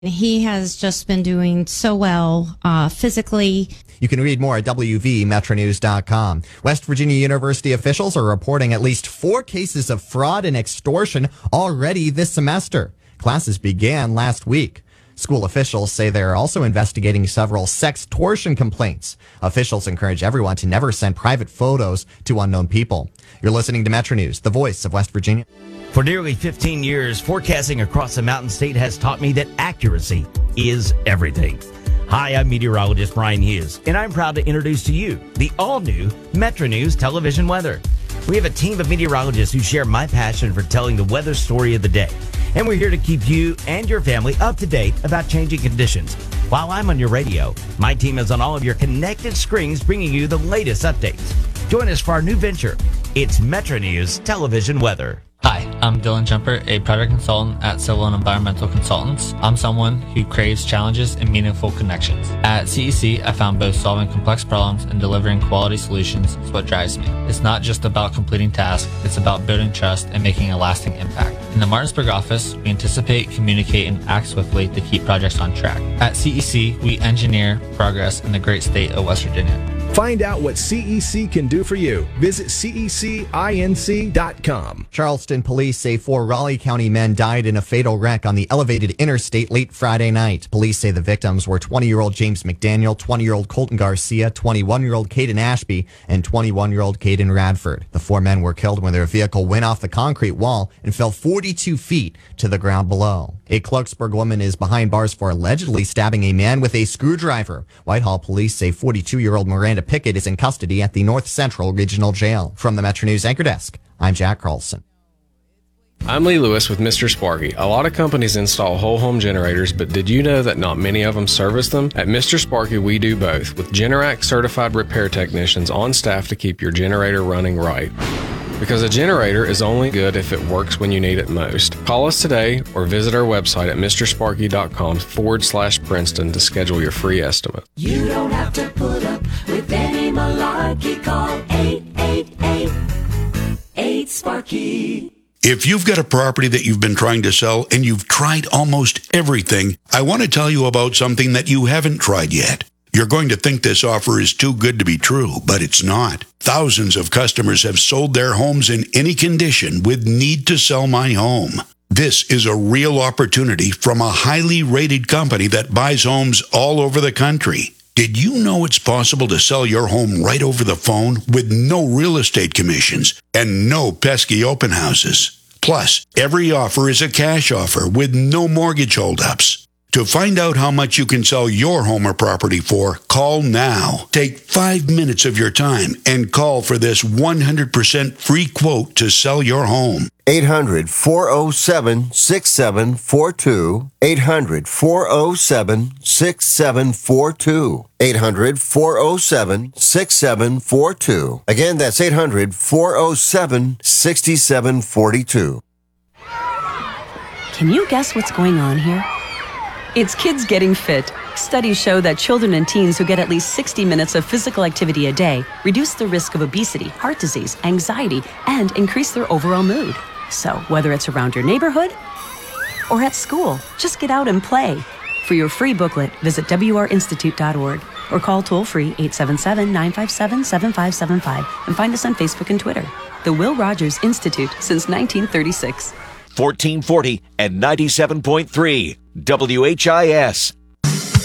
He has just been doing so well physically. You can read more at WVMetroNews.com. West Virginia University officials are reporting at least 4 cases of fraud and extortion already this semester. Classes began last week. School officials say they're also investigating several sextortion complaints. Officials encourage everyone to never send private photos to unknown people. You're listening to Metro News, the voice of West Virginia. For nearly 15 years, forecasting across the Mountain State has taught me that accuracy is everything. Hi, I'm meteorologist Brian Hughes, and I'm proud to introduce to you the all-new Metro News television weather. We have a team of meteorologists who share my passion for telling the weather story of the day. And we're here to keep you and your family up to date about changing conditions. While I'm on your radio, my team is on all of your connected screens bringing you the latest updates. Join us for our new venture. It's Metro News television weather. Hi, I'm Dylan Jumper, a project consultant at Civil and Environmental Consultants. I'm someone who craves challenges and meaningful connections. At CEC, I found both solving complex problems and delivering quality solutions is what drives me. It's not just about completing tasks, it's about building trust and making a lasting impact. In the Martinsburg office, we anticipate, communicate, and act swiftly to keep projects on track. At CEC, we engineer progress in the great state of West Virginia. Find out what CEC can do for you. Visit CECinc.com. Charleston police say 4 Raleigh County men died in a fatal wreck on the elevated interstate late Friday night. Police say the victims were 20-year-old James McDaniel, 20-year-old Colton Garcia, 21-year-old Caden Ashby, and 21-year-old Caden Radford. The 4 men were killed when their vehicle went off the concrete wall and fell 42 feet to the ground below. A Clarksburg woman is behind bars for allegedly stabbing a man with a screwdriver. Whitehall police say 42-year-old Miranda Pickett is in custody at the North Central Regional Jail. From the Metro News Anchor Desk, I'm Jack Carlson. I'm Lee Lewis with Mr. Sparky. A lot of companies install whole home generators, but did you know that not many of them service them? At Mr. Sparky, we do both, with Generac certified repair technicians on staff to keep your generator running right. Because a generator is only good if it works when you need it most. Call us today or visit our website at mrsparky.com/Princeton to schedule your free estimate. You don't have to put up with any malarkey. Call 888-8-SPARKY. If you've got a property that you've been trying to sell and you've tried almost everything, I want to tell you about something that you haven't tried yet. You're going to think this offer is too good to be true, but it's not. Thousands of customers have sold their homes in any condition with Need to Sell My Home. This is a real opportunity from a highly rated company that buys homes all over the country. Did you know it's possible to sell your home right over the phone with no real estate commissions and no pesky open houses? Plus, every offer is a cash offer with no mortgage holdups. To find out how much you can sell your home or property for, call now. Take 5 minutes of your time and call for this 100% free quote to sell your home. 800-407-6742. 800-407-6742. 800-407-6742. Again, that's 800-407-6742. Can you guess what's going on here? It's kids getting fit. Studies show that children and teens who get at least 60 minutes of physical activity a day reduce the risk of obesity, heart disease, anxiety, and increase their overall mood. So whether it's around your neighborhood or at school, just get out and play. For your free booklet, visit wrinstitute.org or call toll-free 877-957-7575 and find us on Facebook and Twitter. The Will Rogers Institute since 1936. 1440 and 97.3 WHIS.